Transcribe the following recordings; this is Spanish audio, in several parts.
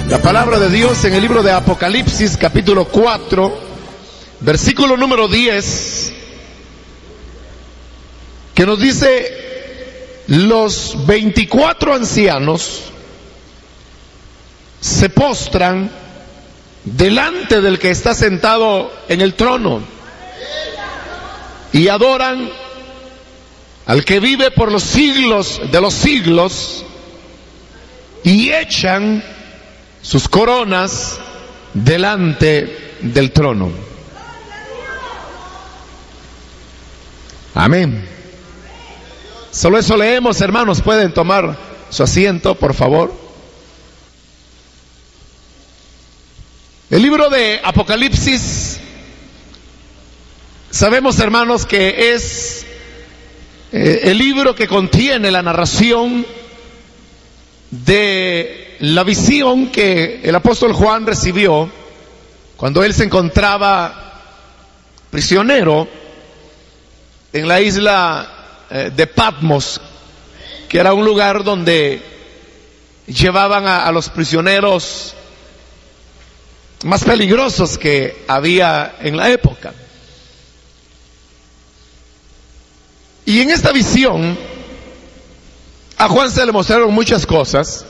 La palabra de Dios en el libro de Apocalipsis, capítulo 4, versículo número 10, que nos dice: los 24 ancianos se postran delante del que está sentado en el trono y adoran al que vive por los siglos de los siglos, y echan sus coronas delante del trono. Amén. Solo eso leemos, hermanos. Pueden tomar su asiento, por favor. El libro de Apocalipsis, sabemos, hermanos, que es el libro que contiene la narración de la visión que el apóstol Juan recibió cuando él se encontraba prisionero en la isla de Patmos, que era un lugar donde llevaban a los prisioneros más peligrosos que había en la época. Y en esta visión a Juan se le mostraron muchas cosas,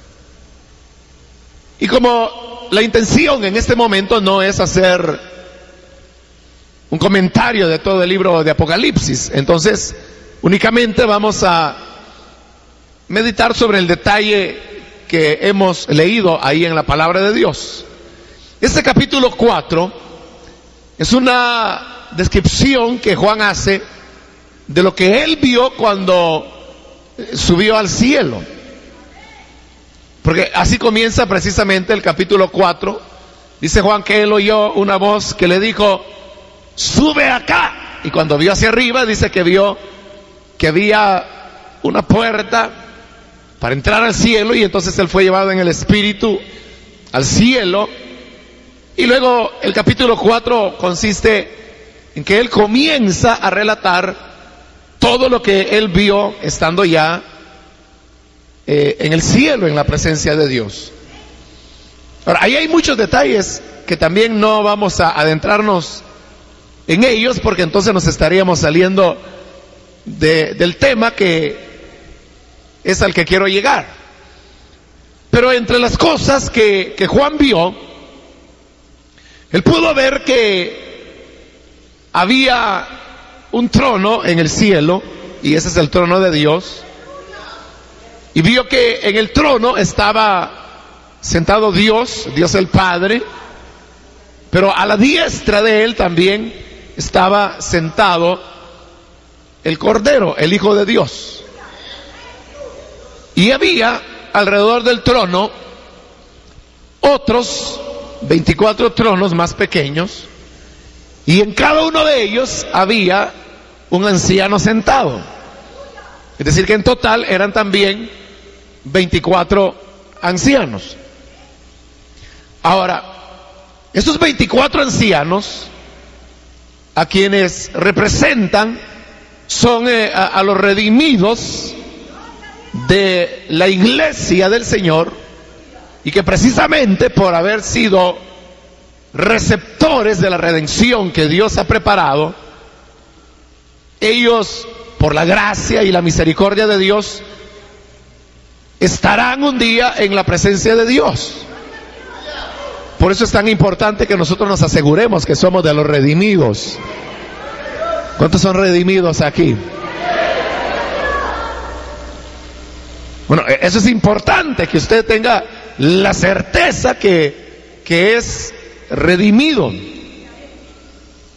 y como la intención en este momento no es hacer un comentario de todo el libro de Apocalipsis, entonces únicamente vamos a meditar sobre el detalle que hemos leído ahí en la palabra de Dios. Este capítulo 4 es una descripción que Juan hace de lo que él vio cuando subió al cielo, porque así comienza precisamente el capítulo 4. Dice Juan que él oyó una voz que le dijo: sube acá. Y cuando vio hacia arriba, dice que vio que había una puerta para entrar al cielo, y entonces él fue llevado en el espíritu al cielo. Y luego el capítulo 4 consiste en que él comienza a relatar todo lo que él vio estando ya en el cielo, en la presencia de Dios. Ahora, ahí hay muchos detalles que también no vamos a adentrarnos en ellos, porque entonces nos estaríamos saliendo del tema que es al que quiero llegar. Pero entre las cosas que Juan vio, él pudo ver que había un trono en el cielo, y ese es el trono de Dios, y vio que en el trono estaba sentado Dios el Padre, pero a la diestra de él también estaba sentado el Cordero, el Hijo de Dios. Y había alrededor del trono otros 24 tronos más pequeños, y en cada uno de ellos había un anciano sentado. Es decir, que en total eran también 24 ancianos. Ahora, estos 24 ancianos, a quienes representan, son a los redimidos de la iglesia del Señor, y que precisamente por haber sido receptores de la redención que Dios ha preparado, ellos, por la gracia y la misericordia de Dios, estarán un día en la presencia de Dios. Por eso es tan importante que nosotros nos aseguremos que somos de los redimidos. ¿Cuántos son redimidos aquí? Bueno, eso es importante, que usted tenga la certeza que es redimido.